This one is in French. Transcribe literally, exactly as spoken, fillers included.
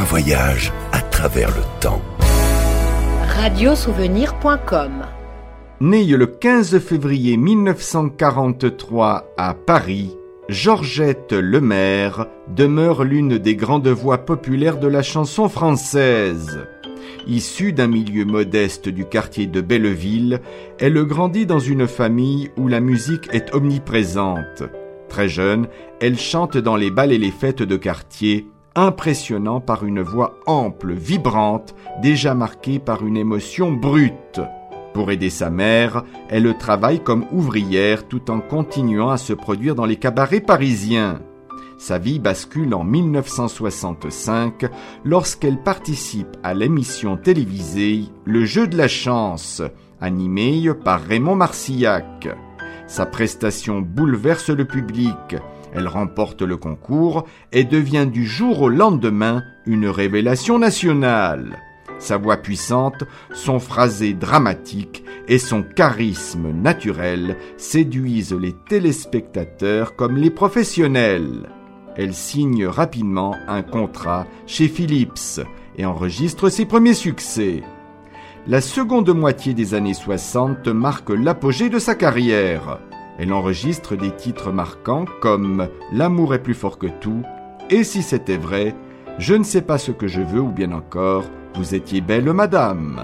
voyage à travers le temps. radiosouvenir point com. Née le quinze février mille neuf cent quarante-trois à Paris, Georgette Lemaire demeure l'une des grandes voix populaires de la chanson française. Issue d'un milieu modeste du quartier de Belleville, elle grandit dans une famille où la musique est omniprésente. Très jeune, elle chante dans les bals et les fêtes de quartier, impressionnant par une voix ample, vibrante, déjà marquée par une émotion brute. Pour aider sa mère, elle travaille comme ouvrière tout en continuant à se produire dans les cabarets parisiens. Sa vie bascule en mille neuf cent soixante-cinq lorsqu'elle participe à l'émission télévisée Le Jeu de la chance, animée par Raymond Marcillac. Sa prestation bouleverse le public. Elle remporte le concours et devient du jour au lendemain une révélation nationale. Sa voix puissante, son phrasé dramatique et son charisme naturel séduisent les téléspectateurs comme les professionnels. Elle signe rapidement un contrat chez Philips et enregistre ses premiers succès. La seconde moitié des années soixante marque l'apogée de sa carrière. Elle enregistre des titres marquants comme « L'amour est plus fort que tout » et « Si c'était vrai », « Je ne sais pas ce que je veux » ou bien encore « Vous étiez belle, madame ».